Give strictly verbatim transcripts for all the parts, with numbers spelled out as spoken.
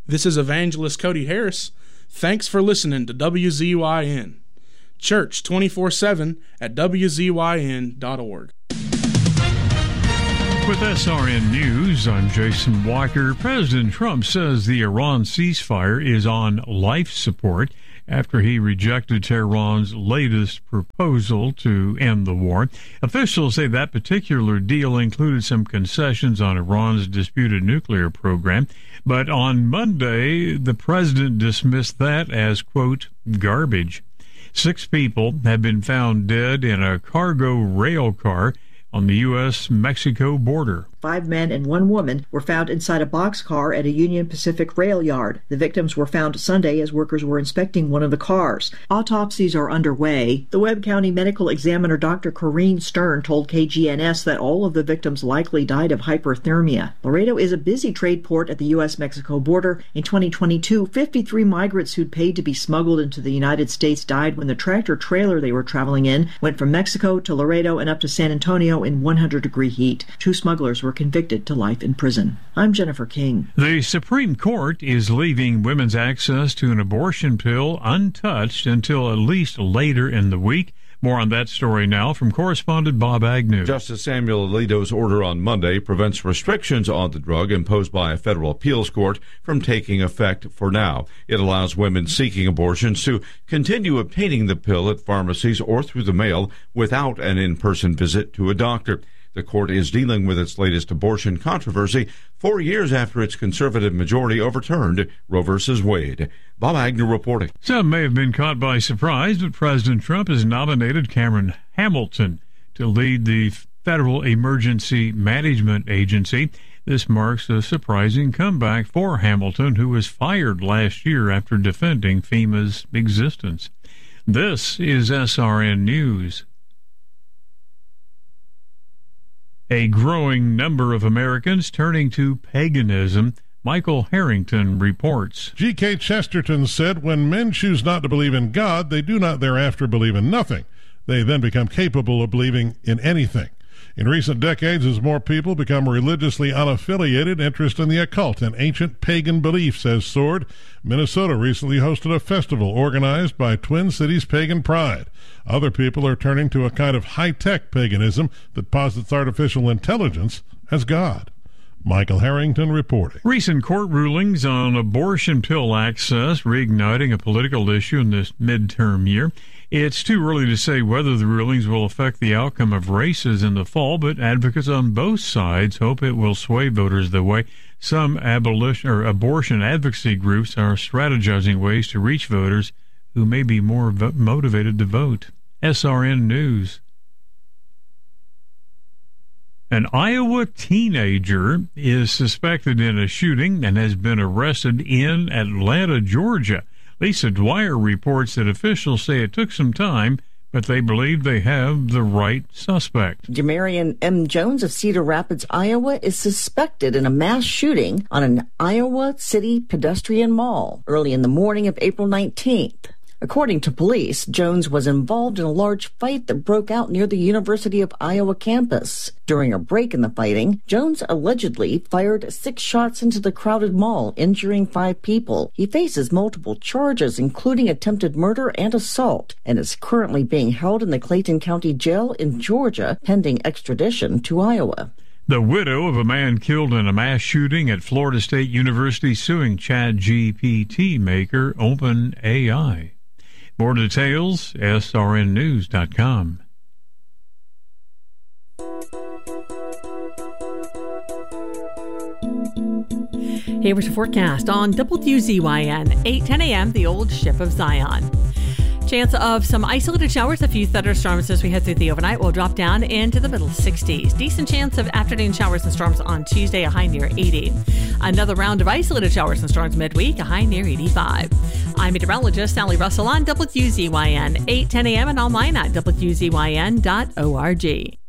This is Evangelist Cody Harris. Thanks for listening to W Z Y N. Church twenty-four seven at W Z Y N dot org. With S R N News, I'm Jason Walker. President Trump says the Iran ceasefire is on life support after he rejected Tehran's latest proposal to end the war. Officials say that particular deal included some concessions on Iran's disputed nuclear program, but on Monday, the president dismissed that as, quote, garbage. Six people have been found dead in a cargo rail car on the U S Mexico border. Five men and one woman were found inside a boxcar at a Union Pacific rail yard. The victims were found Sunday as workers were inspecting one of the cars. Autopsies are underway. The Webb County medical examiner Doctor Corrine Stern told K G N S that all of the victims likely died of hyperthermia. Laredo is a busy trade port at the U S Mexico border. In twenty twenty-two, fifty-three migrants who'd paid to be smuggled into the United States died when the tractor trailer they were traveling in went from Mexico to Laredo and up to San Antonio in one hundred degree heat. Two smugglers were convicted to life in prison. I'm Jennifer King. The Supreme Court is leaving women's access to an abortion pill untouched until at least later in the week. More on that story now from correspondent Bob Agnew. Justice Samuel Alito's order on Monday prevents restrictions on the drug imposed by a federal appeals court from taking effect for now. It allows women seeking abortions to continue obtaining the pill at pharmacies or through the mail without an in-person visit to a doctor. The court is dealing with its latest abortion controversy four years after its conservative majority overturned Roe versus Wade. Bob Agnew reporting. Some may have been caught by surprise, but President Trump has nominated Cameron Hamilton to lead the Federal Emergency Management Agency. This marks a surprising comeback for Hamilton, who was fired last year after defending FEMA's existence. This is S R N News. A growing number of Americans turning to paganism. Michael Harrington reports. G K Chesterton said, when men choose not to believe in God, they do not thereafter believe in nothing. They then become capable of believing in anything. In recent decades, as more people become religiously unaffiliated, interest in the occult and ancient pagan beliefs has soared. Minnesota recently hosted a festival organized by Twin Cities Pagan Pride. Other people are turning to a kind of high-tech paganism that posits artificial intelligence as God. Michael Harrington reporting. Recent court rulings on abortion pill access reigniting a political issue in this midterm year. It's too early to say whether the rulings will affect the outcome of races in the fall, but advocates on both sides hope it will sway voters the way some abolition or abortion advocacy groups are strategizing ways to reach voters who may be more vo- motivated to vote. S R N News. An Iowa teenager is suspected in a shooting and has been arrested in Atlanta, Georgia. Lisa Dwyer reports that officials say it took some time, but they believe they have the right suspect. Jamarian M. Jones of Cedar Rapids, Iowa, is suspected in a mass shooting on an Iowa City pedestrian mall early in the morning of April nineteenth. According to police, Jones was involved in a large fight that broke out near the University of Iowa campus. During a break in the fighting, Jones allegedly fired six shots into the crowded mall, injuring five people. He faces multiple charges, including attempted murder and assault, and is currently being held in the Clayton County Jail in Georgia, pending extradition to Iowa. The widow of a man killed in a mass shooting at Florida State University suing ChatGPT maker OpenAI. More details, S R N news dot com. Here's your forecast on W Z Y N, eight ten a.m., the old ship of Zion. Chance of some isolated showers, a few thunderstorms as we head through the overnight. Will drop down into the middle sixties. Decent chance of afternoon showers and storms on Tuesday, a high near eighty. Another round of isolated showers and storms midweek, a high near eighty-five. I'm meteorologist Sally Russell on W Z Y N, eight ten a.m. and online at W Z Y N dot org.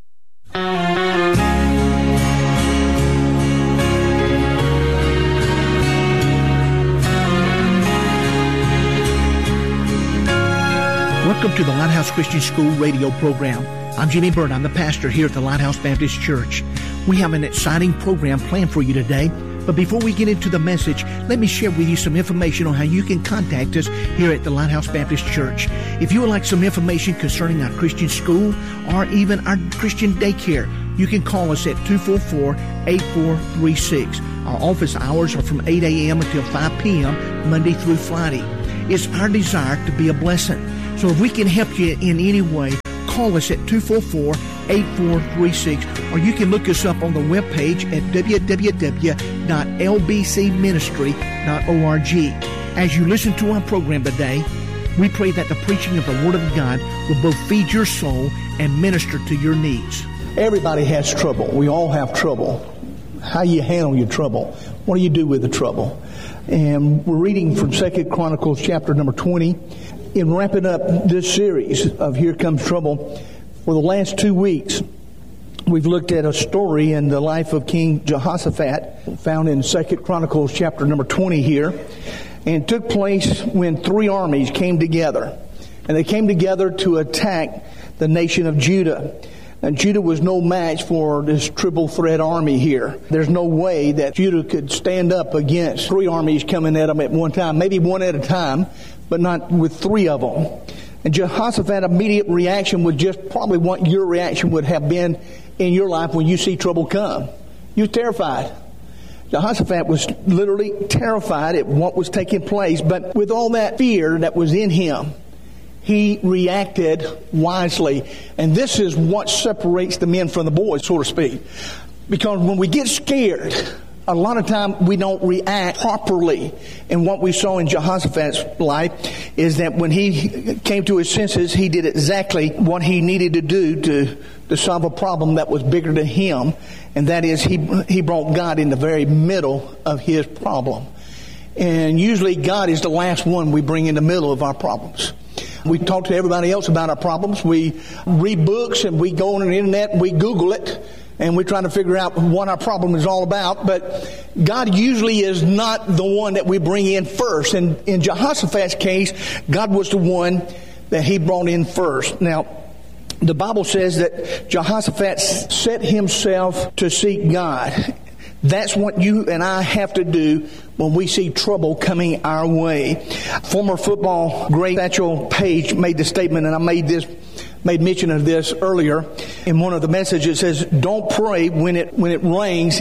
Welcome to the Lighthouse Christian School radio program. I'm Jimmy Byrd. I'm the pastor here at the Lighthouse Baptist Church. We have an exciting program planned for you today. But before we get into the message, let me share with you some information on how you can contact us here at the Lighthouse Baptist Church. If you would like some information concerning our Christian school or even our Christian daycare, you can call us at two four four, eight four three six. Our office hours are from eight a.m. until five p.m. Monday through Friday. It's our desire to be a blessing. So if we can help you in any way, call us at two four four, eight four three six, or you can look us up on the webpage at w w w dot l b c ministry dot org. As you listen to our program today, we pray that the preaching of the Word of God will both feed your soul and minister to your needs. Everybody has trouble. We all have trouble. How you handle your trouble. What do you do with the trouble? And we're reading from Second Chronicles chapter number twenty. In wrapping up this series of Here Comes Trouble, for the last two weeks, we've looked at a story in the life of King Jehoshaphat, found in Second Chronicles chapter number twenty here. And it took place when three armies came together. And they came together to attack the nation of Judah. And Judah was no match for this triple threat army here. There's no way that Judah could stand up against three armies coming at them at one time, maybe one at a time, but not with three of them. And Jehoshaphat's immediate reaction was just probably what your reaction would have been in your life when you see trouble come. You're terrified. Jehoshaphat was literally terrified at what was taking place, but with all that fear that was in him, he reacted wisely. And this is what separates the men from the boys, so to speak. Because when we get scared, a lot of time we don't react properly. And what we saw in Jehoshaphat's life is that when he came to his senses, he did exactly what he needed to do to, to solve a problem that was bigger than him. And that is he, he brought God in the very middle of his problem. And usually God is the last one we bring in the middle of our problems. We talk to everybody else about our problems. We read books and we go on the internet and we Google it and we're trying to figure out what our problem is all about. But God usually is not the one that we bring in first. And in Jehoshaphat's case, God was the one that he brought in first. Now, the Bible says that Jehoshaphat set himself to seek God. That's what you and I have to do when we see trouble coming our way. Former football great Satchel Paige made the statement, and I made this, made mention of this earlier in one of the messages. It says, "Don't pray when it when it rains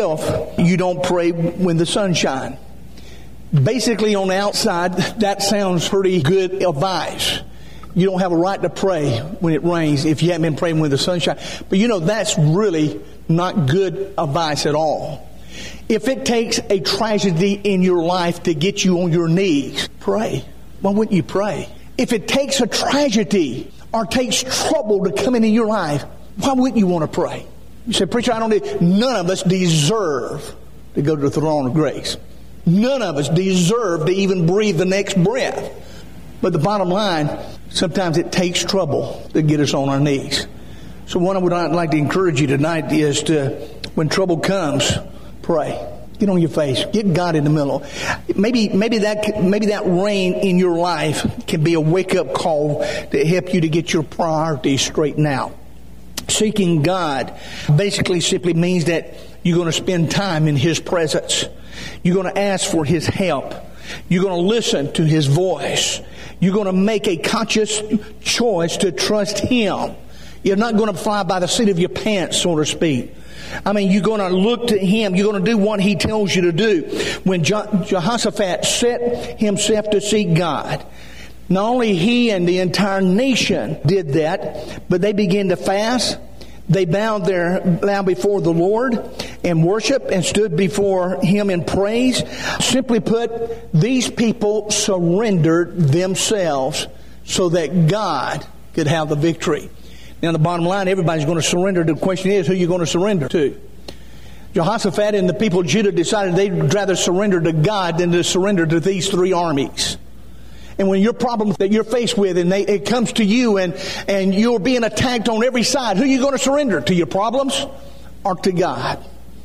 if you don't pray when the sun shines." Basically, on the outside, that sounds pretty good advice. You don't have a right to pray when it rains if you haven't been praying when the sun shines. But you know, that's really not good advice at all. If it takes a tragedy in your life to get you on your knees, pray. Why wouldn't you pray? If it takes a tragedy or takes trouble to come into your life, why wouldn't you want to pray? You say, "Preacher, I don't need..." None of us deserve to go to the throne of grace. None of us deserve to even breathe the next breath. But the bottom line, sometimes it takes trouble to get us on our knees. So what I would like to encourage you tonight is to, when trouble comes, pray. Get on your face. Get God in the middle. Maybe, maybe that, maybe that rain in your life can be a wake-up call to help you to get your priorities straightened out. Seeking God basically simply means that you're going to spend time in His presence. You're going to ask for His help. You're going to listen to His voice. You're going to make a conscious choice to trust Him. You're not going to fly by the seat of your pants, so to speak. I mean, you're going to look to Him. You're going to do what He tells you to do. When Jehoshaphat set himself to seek God, not only he and the entire nation did that, but they began to fast. They bowed their down before the Lord and worship and stood before Him in praise. Simply put, these people surrendered themselves so that God could have the victory. Now, the bottom line, everybody's going to surrender. The question is, who are you going to surrender to? Jehoshaphat and the people of Judah decided they'd rather surrender to God than to surrender to these three armies. And when your problem that you're faced with and they, it comes to you and, and you're being attacked on every side, who are you going to surrender? To your problems or to God?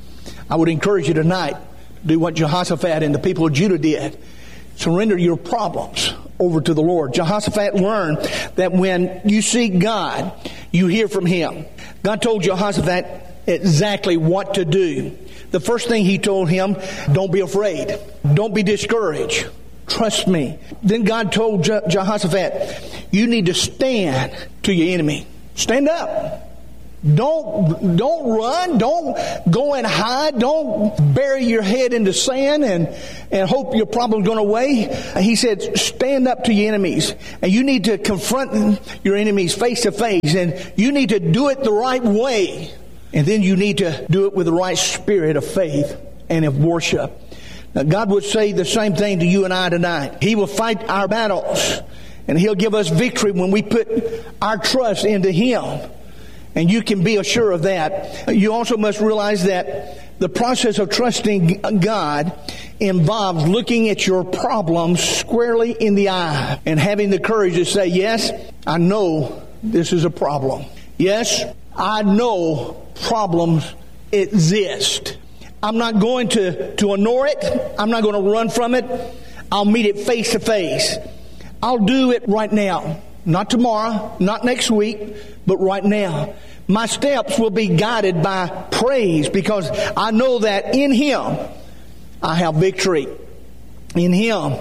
I would encourage you tonight to do what Jehoshaphat and the people of Judah did. Surrender your problems over to the Lord. Jehoshaphat learned that when you seek God, you hear from Him. God told Jehoshaphat exactly what to do. The first thing he told him, don't be afraid. Don't be discouraged. Trust me. Then God told Je- Jehoshaphat, you need to stand to your enemy. Stand up. Don't don't run. Don't go and hide. Don't bury your head in the sand and, and hope your problem's going away. He said, stand up to your enemies. And you need to confront your enemies face to face. And you need to do it the right way. And then you need to do it with the right spirit of faith and of worship. Now, God would say the same thing to you and I tonight. He will fight our battles. And He'll give us victory when we put our trust into Him. And you can be assured of that. You also must realize that the process of trusting God involves looking at your problems squarely in the eye and having the courage to say, yes, I know this is a problem. Yes, I know problems exist. I'm not going to, to ignore it. I'm not going to run from it. I'll meet it face to face. I'll do it right now. Not tomorrow, not next week, but right now. My steps will be guided by praise because I know that in Him I have victory. In Him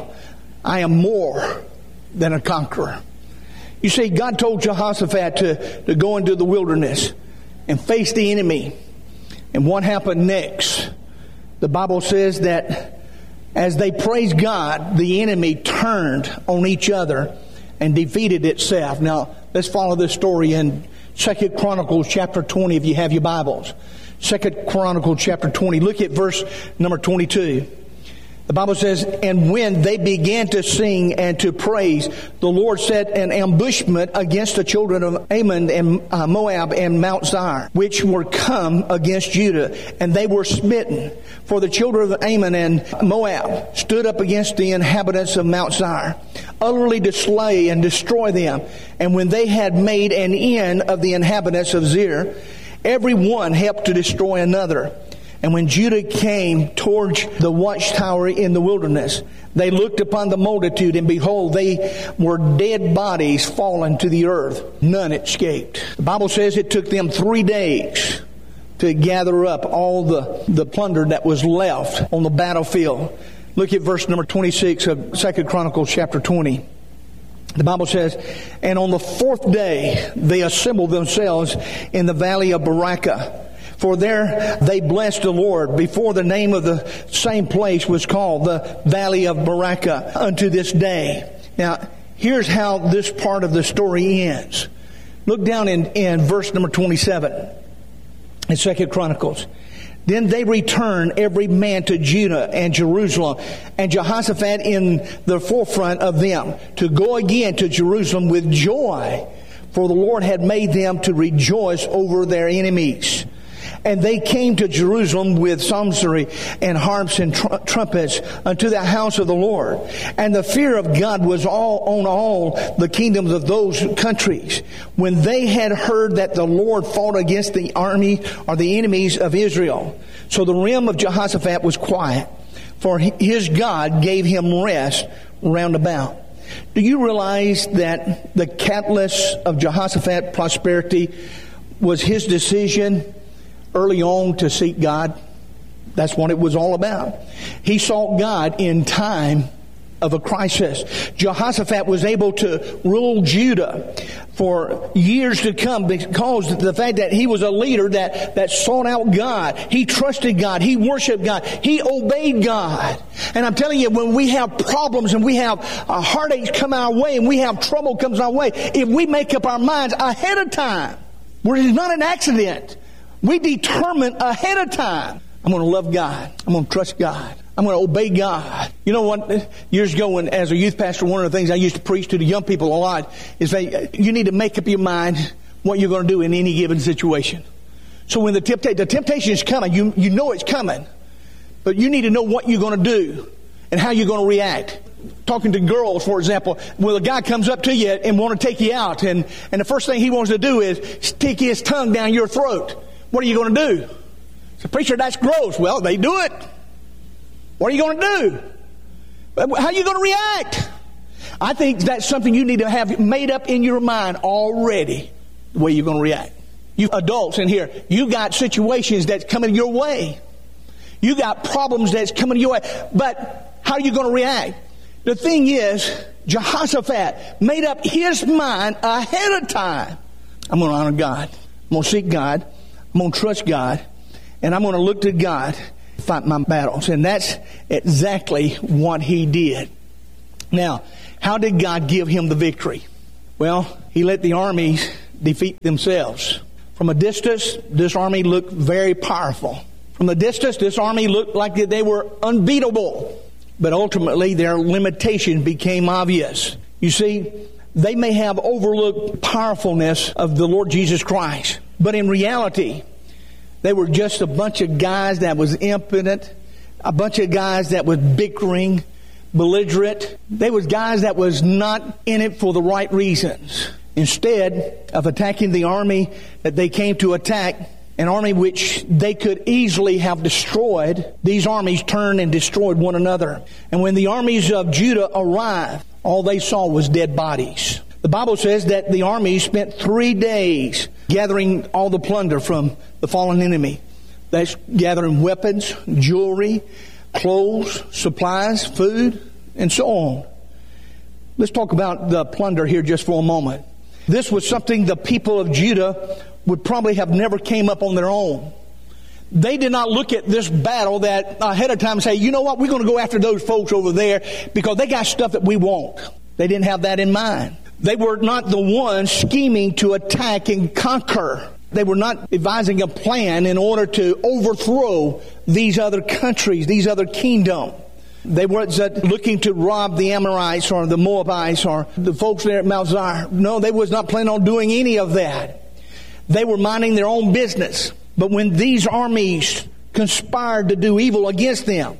I am more than a conqueror. You see, God told Jehoshaphat to, to go into the wilderness and face the enemy. And what happened next? The Bible says that as they praised God, the enemy turned on each other and defeated itself. Now, let's follow this story in Second Chronicles chapter twenty, if you have your Bibles. Second Chronicles chapter twenty. Look at verse number twenty-two. The Bible says, and when they began to sing and to praise, the Lord set an ambushment against the children of Ammon and uh, Moab and Mount Seir, which were come against Judah, and they were smitten. For the children of Ammon and Moab stood up against the inhabitants of Mount Seir, utterly to slay and destroy them. And when they had made an end of the inhabitants of Seir, every one helped to destroy another. And when Judah came towards the watchtower in the wilderness, they looked upon the multitude, and behold, they were dead bodies fallen to the earth. None escaped. The Bible says it took them three days to gather up all the, the plunder that was left on the battlefield. Look at verse number twenty-six of Second Chronicles chapter twenty. The Bible says, and on the fourth day they assembled themselves in the valley of Barakah. For there they blessed the Lord before the name of the same place was called the Valley of Barakah unto this day. Now, here's how this part of the story ends. Look down in, in verse number twenty-seven in Second Chronicles. Then they returned every man to Judah and Jerusalem, and Jehoshaphat in the forefront of them, to go again to Jerusalem with joy, for the Lord had made them to rejoice over their enemies. And they came to Jerusalem with psaltery and harps and tr- trumpets unto the house of the Lord. And the fear of God was all on all the kingdoms of those countries, when they had heard that the Lord fought against the army or the enemies of Israel. So the realm of Jehoshaphat was quiet, for his God gave him rest round about. Do you realize that the catalyst of Jehoshaphat's prosperity was his decision early on to seek God? That's what it was all about. He sought God in time of a crisis. Jehoshaphat was able to rule Judah for years to come because of the fact that he was a leader that, that sought out God. He trusted God. He worshiped God. He obeyed God. And I'm telling you, when we have problems and we have uh, heartaches come our way and we have trouble comes our way, if we make up our minds ahead of time, where it's not an accident, we determine ahead of time, I'm going to love God. I'm going to trust God. I'm going to obey God. You know what? Years ago, when, as a youth pastor, one of the things I used to preach to the young people a lot is that you need to make up your mind what you're going to do in any given situation. So when the, tempta- the temptation is coming, you, you know it's coming. But you need to know what you're going to do and how you're going to react. Talking to girls, for example, when a guy comes up to you and want to take you out, and, and the first thing he wants to do is stick his tongue down your throat. What are you going to do? So, preacher, that's gross. Well, they do it. What are you going to do? How are you going to react? I think that's something you need to have made up in your mind already, the way you're going to react. You adults in here, you got situations that's coming your way. You got problems that's coming your way. But how are you going to react? The thing is, Jehoshaphat made up his mind ahead of time. I'm going to honor God. I'm going to seek God. I'm going to trust God. And I'm going to look to God to fight my battles. And that's exactly what he did. Now, how did God give him the victory? Well, he let the armies defeat themselves. From a distance, this army looked very powerful. From the distance, this army looked like they were unbeatable. But ultimately, their limitation became obvious. You see, they may have overlooked powerfulness of the Lord Jesus Christ. But in reality, they were just a bunch of guys that was impotent, a bunch of guys that was bickering, belligerent. They was guys that was not in it for the right reasons. Instead of attacking the army that they came to attack, an army which they could easily have destroyed, these armies turned and destroyed one another. And when the armies of Judah arrived, all they saw was dead bodies. The Bible says that the armies spent three days gathering all the plunder from the fallen enemy. That's gathering weapons, jewelry, clothes, supplies, food, and so on. Let's talk about the plunder here just for a moment. This was something the people of Judah would probably have never came up on their own. They did not look at this battle that ahead of time and say, you know what, we're going to go after those folks over there because they got stuff that we want. They didn't have that in mind. They were not the ones scheming to attack and conquer. They were not devising a plan in order to overthrow these other countries, these other kingdoms. They weren't looking to rob the Amorites or the Moabites or the folks there at Mount Zion. No, they was not planning on doing any of that. They were minding their own business. But when these armies conspired to do evil against them,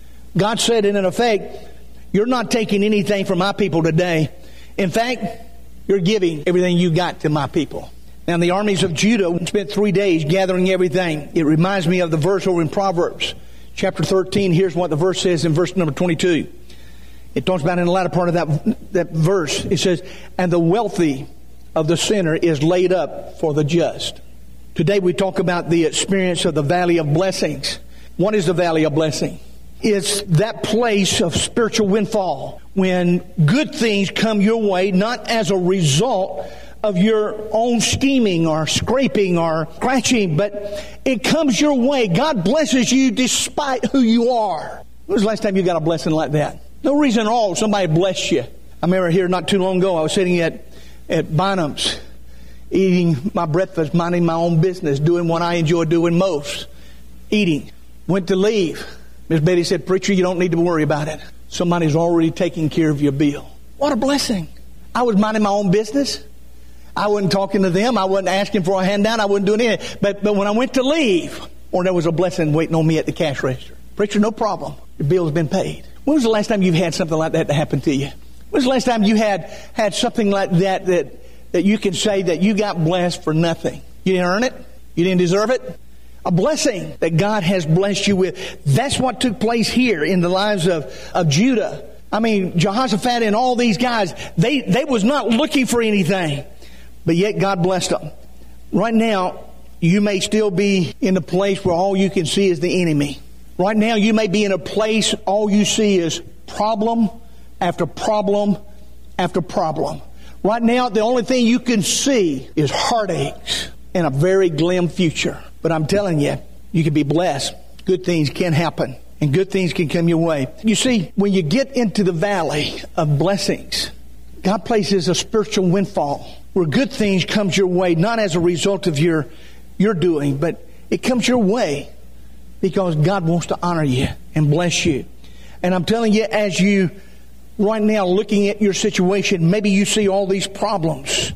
God said in effect, you're not taking anything from my people today. In fact, you're giving everything you got to my people. Now, the armies of Judah spent three days gathering everything. It reminds me of the verse over in Proverbs, chapter thirteen. Here's what the verse says in verse number twenty-two. It talks about in the latter part of that, that verse. It says, and the wealthy of the sinner is laid up for the just. Today we talk about the experience of the valley of blessings. What is the valley of blessing? It's that place of spiritual windfall when good things come your way, not as a result of your own scheming or scraping or scratching, but it comes your way. God blesses you despite who you are. When was the last time you got a blessing like that? No reason at all somebody blessed you. I remember here not too long ago, I was sitting at, at Bynum's, eating my breakfast, minding my own business, doing what I enjoy doing most, eating. Went to leave. Miss Betty said, preacher, you don't need to worry about it. Somebody's already taking care of your bill. What a blessing. I was minding my own business. I wasn't talking to them. I wasn't asking for a handout. I wasn't doing anything. But, but when I went to leave, or there was a blessing waiting on me at the cash register. Preacher, no problem. Your bill's been paid. When was the last time you've had something like that to happen to you? When was the last time you had, had something like that, that that you can say that you got blessed for nothing? You didn't earn it. You didn't deserve it. A blessing that God has blessed you with. That's what took place here in the lives of, of Judah. I mean, Jehoshaphat and all these guys, they, they was not looking for anything. But yet God blessed them. Right now, you may still be in a place where all you can see is the enemy. Right now, you may be in a place all you see is problem after problem after problem. Right now, the only thing you can see is heartaches and a very glim future. But I'm telling you, you can be blessed. Good things can happen, and good things can come your way. You see, when you get into the valley of blessings, God places a spiritual windfall where good things comes your way, not as a result of your, your doing, but it comes your way because God wants to honor you and bless you. And I'm telling you, as you right now looking at your situation, maybe you see all these problems.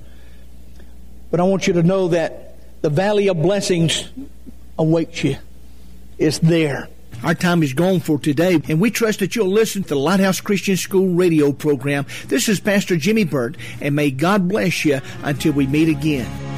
But I want you to know that the valley of blessings awaits you. It's there. Our time is gone for today, and we trust that you'll listen to the Lighthouse Christian School radio program. This is Pastor Jimmy Burt, and may God bless you until we meet again.